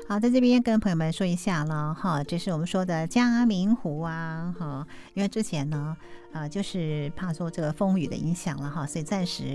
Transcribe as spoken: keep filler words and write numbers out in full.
好，在这边跟朋友们说一下了哈，这是我们说的嘉明湖啊哈，因为之前呢呃就是怕说这个风雨的影响了哈，所以暂时